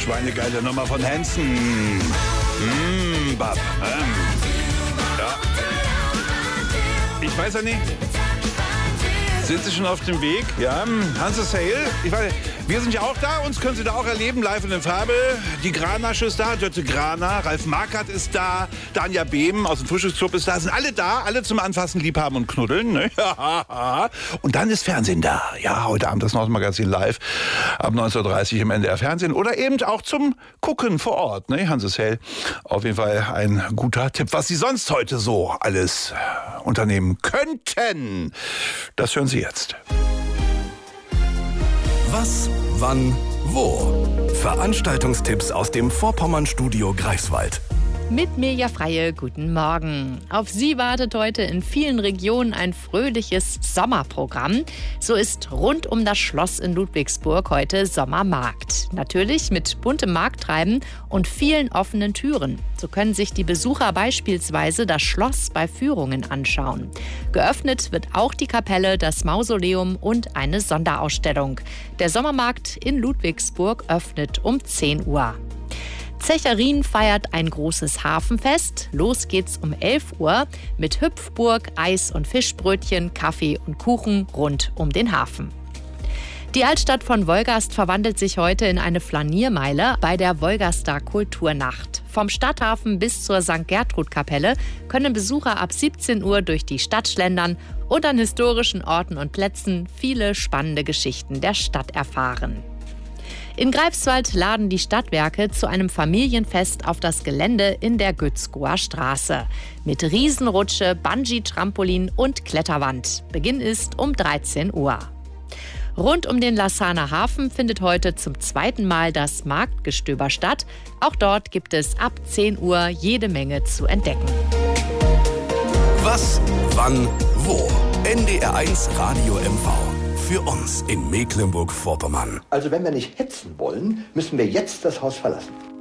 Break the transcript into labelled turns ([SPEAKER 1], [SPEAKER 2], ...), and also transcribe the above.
[SPEAKER 1] Schweinegeile Nummer von Hanson. Bab. Ja. Ich weiß ja nicht. Sind Sie schon auf dem Weg? Ja, Hanse Sale. Ich weiß, wir sind ja auch da. Uns können Sie da auch erleben, live und in Farbe. Die Granasch ist da, Dörte Grana, Ralf Markert ist da, Danja Behm aus dem Frühstücksclub ist da. Sind alle da, alle zum Anfassen, Liebhaben und Knuddeln. Ne? Und dann ist Fernsehen da. Ja, heute Abend das Nordmagazin live ab 19:30 Uhr im NDR Fernsehen. Oder eben auch zum Gucken vor Ort. Ne? Hanse Sale, auf jeden Fall ein guter Tipp, was Sie sonst heute so alles unternehmen könnten. Das hören Sie jetzt.
[SPEAKER 2] Was, wann, wo? Veranstaltungstipps aus dem Vorpommern-Studio Greifswald.
[SPEAKER 3] Mit Mirja Freie, guten Morgen. Auf Sie wartet heute in vielen Regionen ein fröhliches Sommerprogramm. So ist rund um das Schloss in Ludwigsburg heute Sommermarkt. Natürlich mit buntem Markttreiben und vielen offenen Türen. So können sich die Besucher beispielsweise das Schloss bei Führungen anschauen. Geöffnet wird auch die Kapelle, das Mausoleum und eine Sonderausstellung. Der Sommermarkt in Ludwigsburg öffnet um 10 Uhr. Zecherin feiert ein großes Hafenfest. Los geht's um 11 Uhr mit Hüpfburg, Eis- und Fischbrötchen, Kaffee und Kuchen rund um den Hafen. Die Altstadt von Wolgast verwandelt sich heute in eine Flaniermeile bei der Wolgaster Kulturnacht. Vom Stadthafen bis zur St. Gertrud-Kapelle können Besucher ab 17 Uhr durch die Stadt schlendern und an historischen Orten und Plätzen viele spannende Geschichten der Stadt erfahren. In Greifswald laden die Stadtwerke zu einem Familienfest auf das Gelände in der Gützkower Straße. Mit Riesenrutsche, Bungee-Trampolin und Kletterwand. Beginn ist um 13 Uhr. Rund um den Lassaner Hafen findet heute zum zweiten Mal das Marktgestöber statt. Auch dort gibt es ab 10 Uhr jede Menge zu entdecken.
[SPEAKER 2] Was, wann, wo? NDR1 Radio MV. Für uns in Mecklenburg-Vorpommern.
[SPEAKER 4] Also wenn wir nicht hetzen wollen, müssen wir jetzt das Haus verlassen.